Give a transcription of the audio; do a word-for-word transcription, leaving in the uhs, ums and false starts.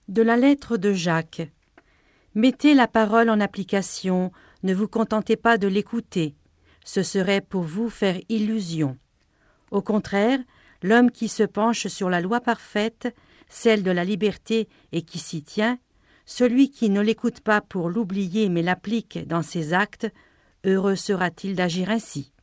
De la lettre de Jacques. Mettez la parole en application, ne vous contentez pas de l'écouter. Ce serait pour vous faire illusion. Au contraire, l'homme qui se penche sur la loi parfaite, celle de la liberté et qui s'y tient, celui qui ne l'écoute pas pour l'oublier mais l'applique dans ses actes, heureux sera-t-il d'agir ainsi.